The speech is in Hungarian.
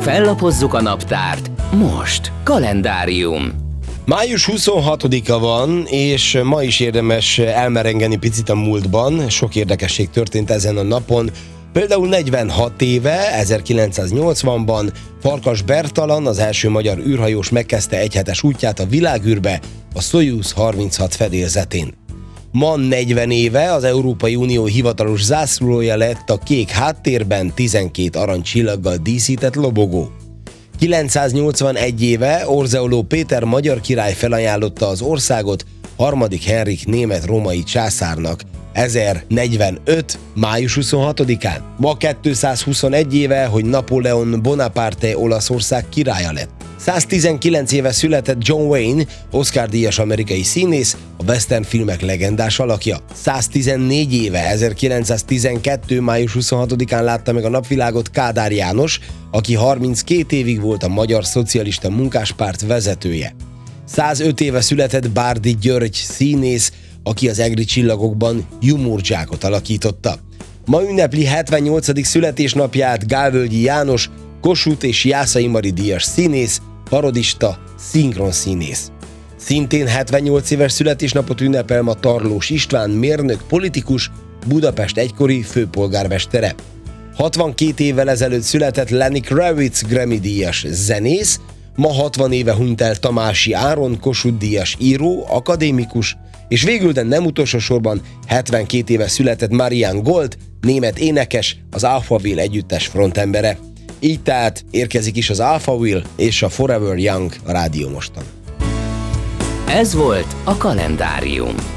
Fellapozzuk a naptárt. Most kalendárium. Május 26-a van, és ma is érdemes elmerengeni picit a múltban. Sok érdekesség történt ezen a napon. Például 46 éve, 1980-ban Farkas Bertalan, az első magyar űrhajós megkezdte egyhetes útját a világűrbe a Szojuz 36 fedélzetén. Ma 40 éve az Európai Unió hivatalos zászlója lett a kék háttérben 12 aranycsillaggal díszített lobogó. 981 éve Orzeoló Péter magyar király felajánlotta az országot harmadik Henrik német-római császárnak 1045. május 26-án. Ma 221 éve, hogy Napóleon Bonaparte Olaszország királya lett. 119 éve született John Wayne, Oscar-díjas amerikai színész, a western filmek legendás alakja. 114 éve, 1912. május 26-án látta meg a napvilágot Kádár János, aki 32 évig volt a Magyar Szocialista Munkáspárt vezetője. 105 éve született Bárdi György színész, aki az Egri csillagokban Jumurcsákot alakította. Ma ünnepli 78. születésnapját Gálvölgyi János, Kossuth és Jászai Mari díjas színész, parodista, szinkronszínész. Szintén 78 éves születésnapot ünnepel ma Tarlós István, mérnök, politikus, Budapest egykori főpolgármestere. 62 évvel ezelőtt született Lenny Kravitz Grammy-díjas zenész, ma 60 éve hunyt el Tamási Áron, Kossuth-díjas író, akadémikus, és végül, de nem utolsó sorban 72 éve született Marianne Gold, német énekes, az Alphaville együttes frontembere. Így tehát érkezik is az Alphaville és a Forever Young a Rádió Moston. Ez volt a kalendárium.